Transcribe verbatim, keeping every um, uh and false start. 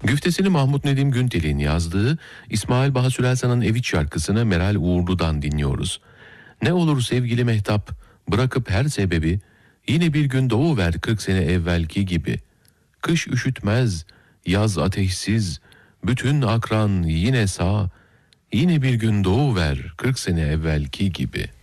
Güftesini Mahmut Nedim Güntel'in yazdığı İsmail Baha Sürelsan'ın Ev İç şarkısını Meral Uğurlu'dan dinliyoruz. Ne olur sevgili Mehtap, bırakıp her sebebi, yine bir gün doğuver kırk sene evvelki gibi. Kış üşütmez, yaz ateşsiz, bütün akran yine sağ, yine bir gün doğuver kırk sene evvelki gibi.